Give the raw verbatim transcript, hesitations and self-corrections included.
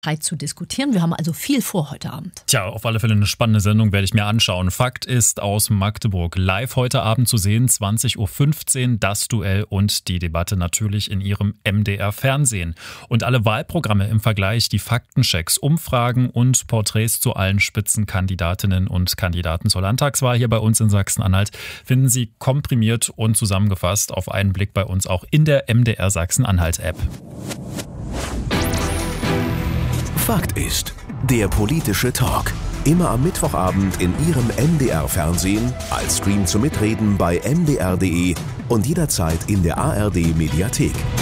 zu diskutieren. Wir haben also viel vor heute Abend. Tja, auf alle Fälle eine spannende Sendung, werde ich mir anschauen. Fakt ist aus Magdeburg. Live heute Abend zu sehen, zwanzig Uhr fünfzehn, das Duell und die Debatte natürlich in Ihrem M D R-Fernsehen. Und alle Wahlprogramme im Vergleich, die Faktenchecks, Umfragen und Porträts zu allen Spitzenkandidatinnen und Kandidaten zur Landtagswahl hier bei uns in Sachsen-Anhalt finden Sie komprimiert und zusammengefasst auf einen Blick bei uns auch in der M D R Sachsen-Anhalt-App. Fakt ist, der politische Talk. Immer am Mittwochabend in Ihrem M D R-Fernsehen, als Stream zum Mitreden bei m d r punkt d e und jederzeit in der A R D-Mediathek.